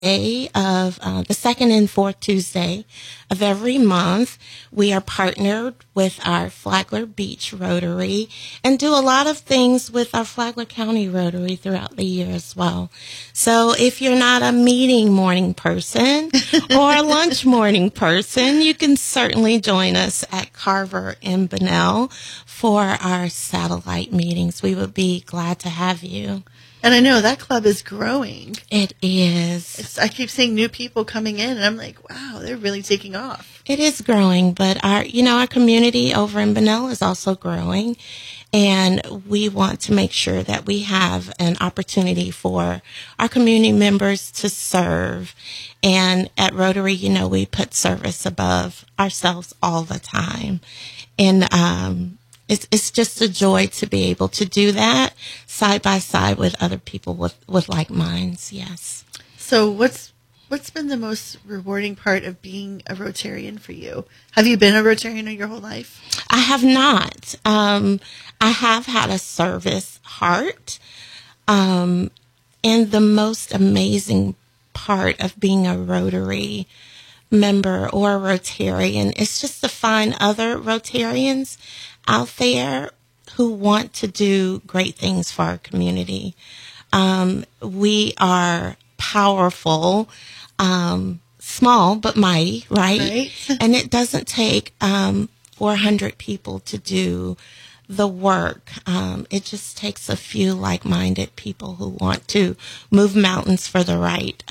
The second and fourth Tuesday of every month, we are partnered with our Flagler Beach Rotary and do a lot of things with our Flagler County Rotary throughout the year as well. So if you're not a meeting morning person or a lunch morning person, you can certainly join us at Carver and Bunnell for our satellite meetings. We would be glad to have you. And I know that club is growing. It is. I keep seeing new people coming in, and I'm like, wow, they're really taking off. It is growing, but our community over in Bunnell is also growing, and we want to make sure that we have an opportunity for our community members to serve. And at Rotary, we put service above ourselves all the time. And it's just a joy to be able to do that side by side with other people with like minds. Yes. So what's been the most rewarding part of being a Rotarian for you? Have you been a Rotarian your whole life? I have not. I have had a service heart. And the most amazing part of being a Rotary member or a Rotarian is just to find other Rotarians out there who want to do great things for our community. We are powerful, small but mighty, right? And it doesn't take 400 people to do the work. It just takes a few like-minded people who want to move mountains for the right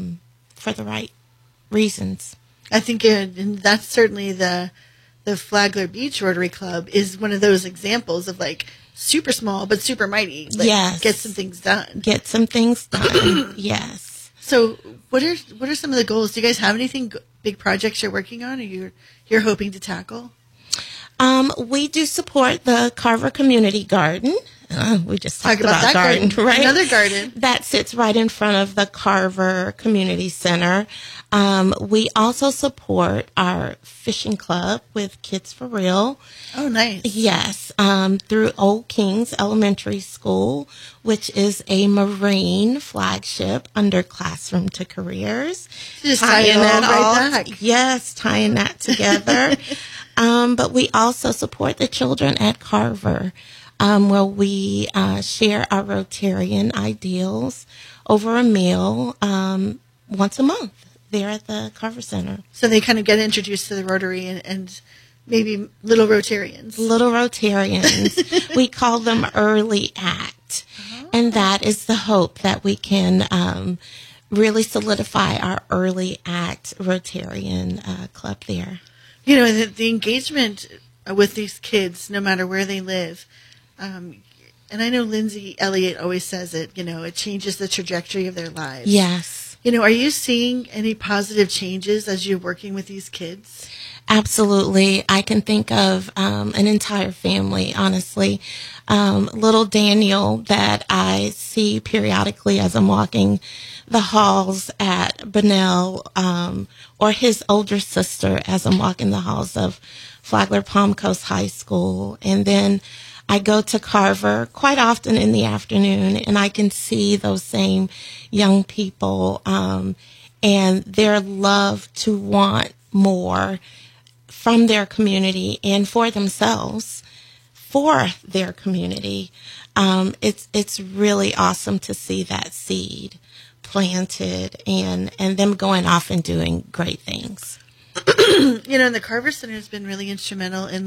reasons. I think that's certainly the Flagler Beach Rotary Club is one of those examples of like super small but super mighty. Like, yes. Get some things done. Yes. So what are some of the goals? Do you guys have anything big projects you're working on or you're hoping to tackle? We do support the Carver Community Garden. We just talked about that garden, right? Another garden. That sits right in front of the Carver Community Center. We also support our fishing club with Kids for Real. Oh, nice. Yes, through Old Kings Elementary School, which is a Marine flagship under Classroom to Careers. Just tying that right back. Yes, tying that together. But we also support the children at Carver, where we share our Rotarian ideals over a meal once a month there at the Carver Center. So they kind of get introduced to the Rotary and maybe little Rotarians. Little Rotarians. We call them Early Act. Oh. And that is the hope that we can really solidify our Early Act Rotarian club there. The engagement with these kids, no matter where they live, and I know Lindsay Elliott always says it, it changes the trajectory of their lives. Yes. Are you seeing any positive changes as you're working with these kids? Absolutely. I can think of an entire family, honestly. Little Daniel that I see periodically as I'm walking the halls at Bunnell, or his older sister as I'm walking the halls of Flagler Palm Coast High School. And then I go to Carver quite often in the afternoon, and I can see those same young people and their love to want more from their community and for themselves, for their community. It's really awesome to see that seed planted and them going off and doing great things. And the Carver Center has been really instrumental in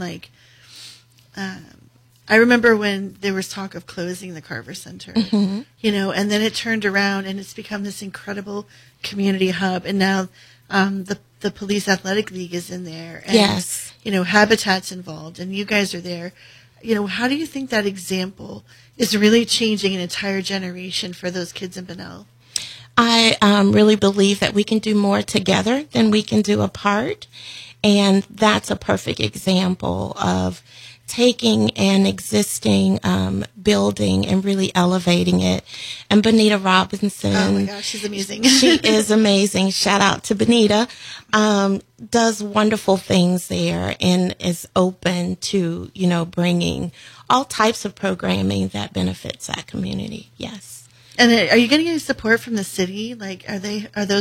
I remember when there was talk of closing the Carver Center, mm-hmm. And then it turned around and it's become this incredible community hub. And now the Police Athletic League is in there. And, yes. Habitat's involved and you guys are there. How do you think that example is really changing an entire generation for those kids in Bunnell? I really believe that we can do more together than we can do apart. And that's a perfect example of taking an existing building and really elevating it. And Benita Robinson. Oh my gosh, she's amazing. She is amazing. Shout out to Benita. Does wonderful things there and is open to, bringing all types of programming that benefits that community. Yes. And are you getting any support from the city? Like, are those